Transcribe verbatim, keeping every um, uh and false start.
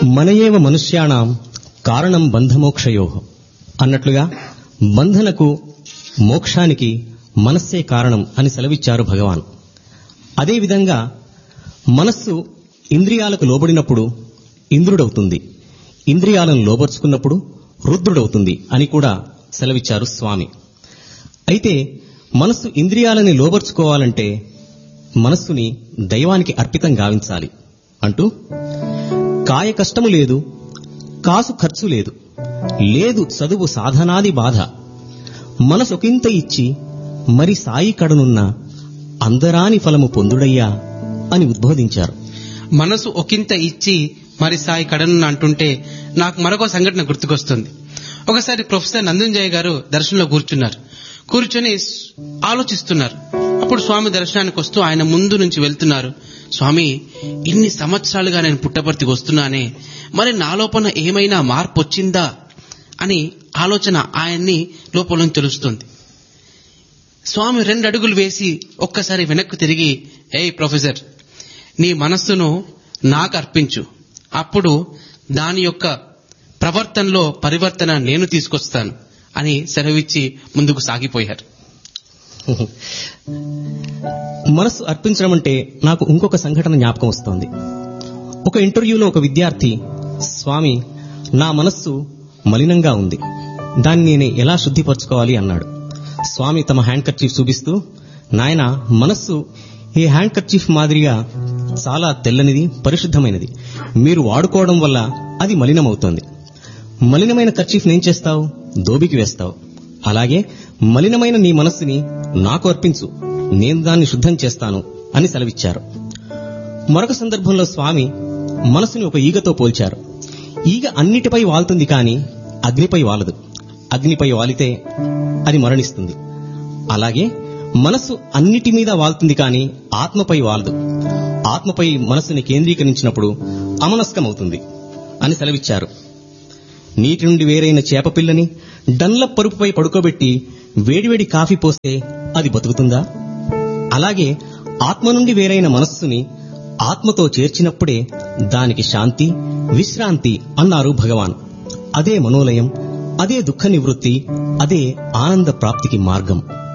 మనయేవ మనుష్యాణం కారణం బంధమోక్షయో అన్నట్లుగా బంధనకు మోక్షానికి మనస్సే కారణం అని సెలవిచ్చారు భగవాన్. అదేవిధంగా మనస్సు ఇంద్రియాలకు లోబడినప్పుడు ఇంద్రుడవుతుంది, ఇంద్రియాలను లోబర్చుకున్నప్పుడు రుద్రుడవుతుంది అని కూడా సెలవిచ్చారు స్వామి. అయితే మనస్సు ఇంద్రియాలని లోబర్చుకోవాలంటే మనస్సుని దైవానికి అర్పితం గావించాలి అంటూ, కాయ కష్టము లేదు, కాసు ఖర్చు లేదు, లేదు చదువు సాధనాది బాధ, మనసొకింత ఇచ్చి మరి సాయి కడనున్న అందరాని ఫలము పొందుడయ్యా అని ఉద్బోధించారు. మనసు ఒకంత ఇచ్చి మరి సాయి కడనున్న అంటుంటే నాకు మరొక సంఘటన గుర్తుకొస్తుంది. ఒకసారి ప్రొఫెసర్ నందుంజయ గారు దర్శనంలో కూర్చున్నారు. కూర్చొని ఆలోచిస్తున్నారు. అప్పుడు స్వామి దర్శనానికి వస్తూ ఆయన ముందు నుంచి వెళ్తున్నారు. స్వామి, ఇన్ని సంవత్సరాలుగా నేను పుట్టపర్తికి వస్తున్నానే, మరి నా లోపల ఏమైనా మార్పు వచ్చిందా అని ఆలోచన ఆయన్ని లోపల నుంచి తెలుస్తుంది. స్వామి రెండు అడుగులు వేసి ఒక్కసారి వెనక్కు తిరిగి, ఏయ్ ప్రొఫెసర్, నీ మనస్సును నాకు అర్పించు, అప్పుడు దాని యొక్క ప్రవర్తనలో పరివర్తన నేను తీసుకొస్తాను అని సెలవిచ్చి ముందుకు సాగిపోయారు. మనస్సు అర్పించడం అంటే నాకు ఇంకొక సంఘటన జ్ఞాపకం వస్తోంది. ఒక ఇంటర్వ్యూలో ఒక విద్యార్థి, స్వామి, నా మనస్సు మలినంగా ఉంది, దాన్ని నేను ఎలా శుద్ధిపరచుకోవాలి అన్నాడు. స్వామి తమ హ్యాండ్ కర్చీఫ్ చూపిస్తూ, నాయన, మనస్సు ఈ హ్యాండ్ కర్చీఫ్ మాదిరిగా చాలా తెల్లనిది, పరిశుద్ధమైనది. మీరు వాడుకోవడం వల్ల అది మలినమవుతోంది. మలినమైన కర్చీఫ్ ఏం చేస్తావు? దోబికి వేస్తావు. అలాగే మలినమైన నీ మనస్సుని నాకు అర్పించు, నేను దాన్ని శుద్ధం చేస్తాను అని సెలవిచ్చారు. మరొక సందర్భంలో స్వామి మనస్సుని ఒక ఈగతో పోల్చారు. ఈగ అన్నిటిపై వాలుతుంది, కానీ అగ్నిపై వాలదు. అగ్నిపై వాలితే అది మరణిస్తుంది. అలాగే మనస్సు అన్నిటి మీద వాలుతుంది, కానీ ఆత్మపై వాలదు. ఆత్మపై మనస్సుని కేంద్రీకరించినప్పుడు అమనస్కమవుతుంది అని సెలవిచ్చారు. నీటి నుండి వేరైన చేపపిల్లని డన్లప్ పరుపుపై పడుకోబెట్టి వేడివేడి కాఫీ పోస్తే అది బతుకుతుందా? అలాగే ఆత్మ నుండి వేరైన మనస్సుని ఆత్మతో చేర్చినప్పుడే దానికి శాంతి, విశ్రాంతి అన్నారు భగవాన్. అదే మనోలయం, అదే దుఃఖ నివృత్తి, అదే ఆనంద ప్రాప్తికి మార్గం.